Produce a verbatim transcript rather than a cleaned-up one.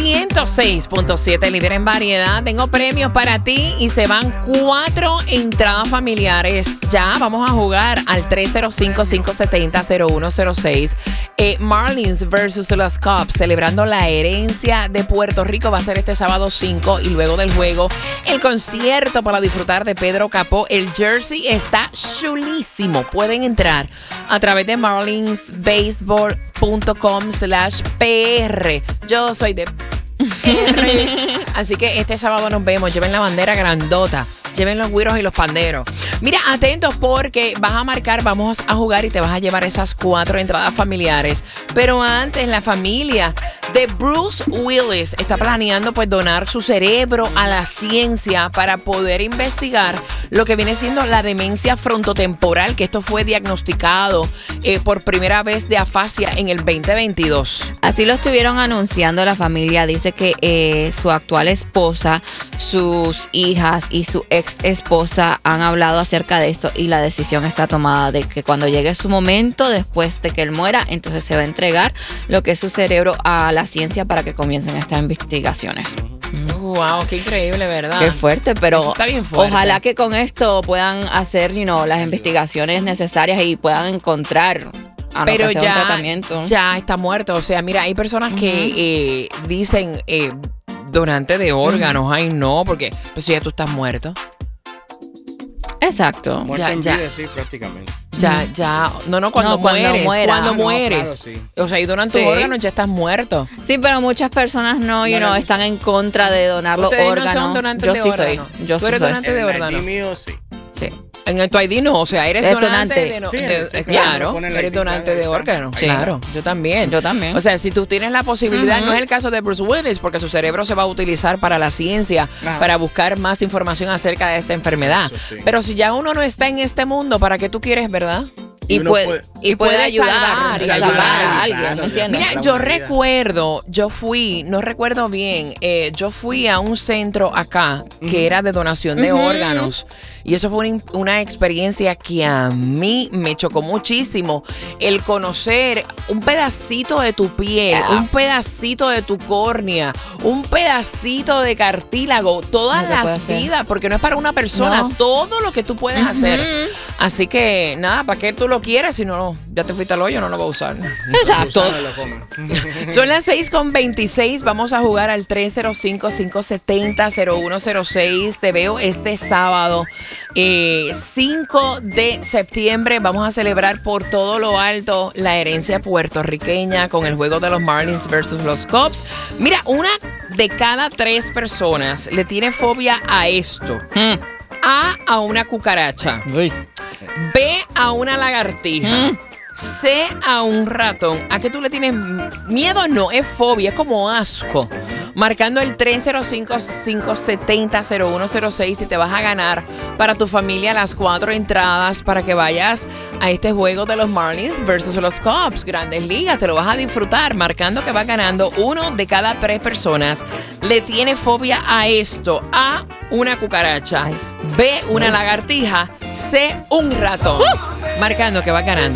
ciento seis punto siete, líder en variedad. Tengo premios para ti y se van cuatro entradas familiares. Ya vamos a jugar al tres cero cinco, cinco siete cero, cero uno cero seis. Eh, Marlins versus los Cubs, celebrando la herencia de Puerto Rico. Va a ser este sábado cinco y luego del juego el concierto para disfrutar de Pedro Capó. El jersey está chulísimo. Pueden entrar a través de marlinsbaseball.com slash PR. Yo soy de R. Así que este sábado nos vemos. Lleven la bandera grandota. Lleven los güiros y los panderos. Mira, atentos porque vas a marcar, vamos a jugar y te vas a llevar esas cuatro entradas familiares. Pero antes, la familia de Bruce Willis está planeando pues donar su cerebro a la ciencia para poder investigar lo que viene siendo la demencia frontotemporal, que esto fue diagnosticado eh, por primera vez de afasia en el veinte veintidós. Así lo estuvieron anunciando la familia. Dice que eh, su actual esposa, sus hijas y su ex esposa han hablado acerca de esto y la decisión está tomada de que cuando llegue su momento, después de que él muera, entonces se va a entregar lo que es su cerebro a la ciencia para que comiencen estas investigaciones. Wow, qué increíble, ¿verdad? Qué fuerte, pero eso está bien fuerte. Ojalá que con esto puedan hacer, you know, las investigaciones necesarias y puedan encontrar a pero no que sea ya, un tratamiento. Ya está muerto. O sea, mira, hay personas uh-huh. que eh, dicen eh, donante de órganos. Uh-huh. Ay, no, porque pues ya tú estás muerto. Exacto. Muerto ya, en ya. vida, sí, prácticamente. Ya, ya. No, no, cuando no, mueres. Cuando, muera. cuando ah, no, mueres. Claro, sí. O sea, y donan tus sí. órganos, ya estás muerto. Sí, pero muchas personas no, you know, están en contra de donar los órganos. No son donantes Yo de sí órganos. soy. Yo ¿Tú sí eres soy. donante de órganos? En el mío, sí. Sí. En tu I D no, o sea, eres es donante, donante. de, no, Sí, de, sí, claro, claro eres donante de órganos, sí. claro, yo también. Yo también. O sea, si tú tienes la posibilidad, uh-huh. no es el caso de Bruce Willis, porque su cerebro se va a utilizar para la ciencia, ah. para buscar más información acerca de esta enfermedad. Sí. Pero si ya uno no está en este mundo, ¿para qué tú quieres, verdad? Y, y, puede, puede, y puede, puede ayudar, salvar, y salvar ayudar a alguien, claro, ¿entiendes? Mira, yo recuerdo, yo fui, no recuerdo bien, eh, yo fui a un centro acá que uh-huh. era de donación de uh-huh. órganos. Y eso fue una, una experiencia que a mí me chocó muchísimo. El conocer un pedacito de tu piel, yeah. un pedacito de tu córnea, un pedacito de cartílago, todas no las vidas, porque no es para una persona, no. todo lo que tú puedes uh-huh. hacer. Así que, nada, ¿para qué tú lo quieres? Si no, ya te fuiste al hoyo, no lo vas a usar. Exacto. Son las seis con veintiséis. Vamos a jugar al tres cero cinco, cinco siete cero, cero uno cero seis. Te veo este sábado. Eh, cinco de septiembre vamos a celebrar por todo lo alto la herencia puertorriqueña con el juego de los Marlins versus los Cubs. Mira, una de cada tres personas le tiene fobia a esto. Mm. A, a una cucaracha. Uy. B, a una lagartija. Mm. C, a un ratón. ¿A qué tú le tienes miedo? No, es fobia, es como asco. Marcando el tres cero cinco, cinco siete cero, cero uno cero seis y te vas a ganar para tu familia las cuatro entradas para que vayas a este juego de los Marlins versus los Cubs. Grandes Ligas, te lo vas a disfrutar. Marcando que vas ganando. Uno de cada tres personas le tiene fobia a esto. A, una cucaracha. B, una lagartija. C, un ratón. Marcando que vas ganando.